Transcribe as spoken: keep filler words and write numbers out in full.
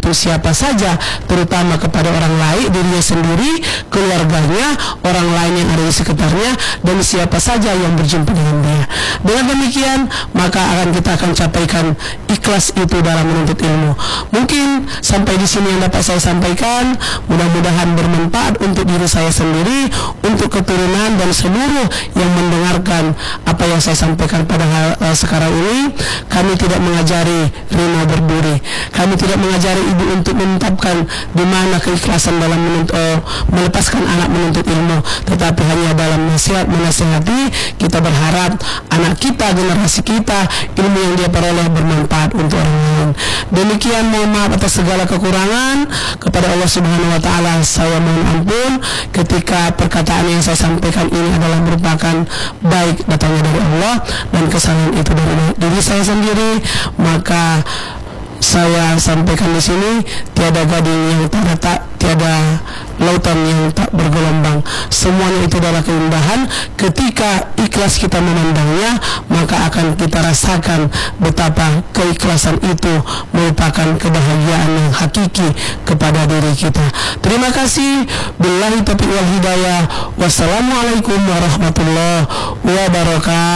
untuk siapa saja, terutama kepada orang lain, dirinya sendiri, keluarganya, orang lain yang ada di sekitarnya, dan siapa saja yang berjumpa dengan dia. Dengan demikian maka akan kita akan capaikan ikhlas itu dalam menuntut ilmu. Mungkin sampai di sini yang dapat saya sampaikan, mudah-mudahan bermanfaat untuk diri saya sendiri, untuk keturunan dan seluruh yang mendengarkan apa yang saya sampaikan pada hal, uh, sekarang ini. Kami tidak mengajari rima berduri, kami tidak mengajari ibu untuk menetapkan di mana keikhlasan dalam menuntut, uh, melepaskan anak menuntut ilmu, tetapi hanya dalam nasihat menasihati. Kita berharap anak kita, generasi kita, ilmu yang dia peroleh bermanfaat untuk orang lain. Demikian, mohon maaf atas segala kekurangan. Kepada Allah Subhanahu wa taala saya mohon ampun ketika perkataan yang saya sampaikan ini adalah merupakan baik datangnya dari Allah dan kesalahan itu dari diri saya sendiri. Maka saya sampaikan di sini, tiada gading yang tak tak, tiada lautan yang tak bergelombang. Semuanya itu adalah keindahan. Ketika ikhlas kita memandangnya, maka akan kita rasakan betapa keikhlasan itu merupakan kebahagiaan yang hakiki kepada diri kita. Terima kasih. Billahi taufiq wal hidayah. Wassalamualaikum warahmatullahi wabarakatuh.